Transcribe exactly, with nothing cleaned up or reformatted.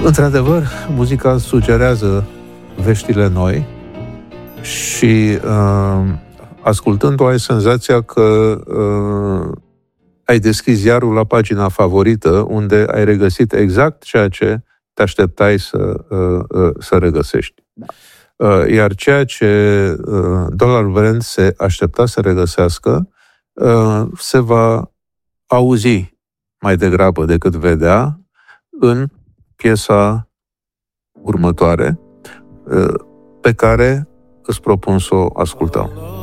Într-adevăr, muzica sugerează veștile noi și uh, ascultând-o ai senzația că uh, ai deschis ziarul la pagina favorită, unde ai regăsit exact ceea ce te așteptai să, uh, uh, să regăsești. Uh, iar ceea ce uh, Donald Brent se aștepta să regăsească uh, se va auzi mai degrabă decât vedea în piesa următoare, uh, pe care îți propun să o ascultăm.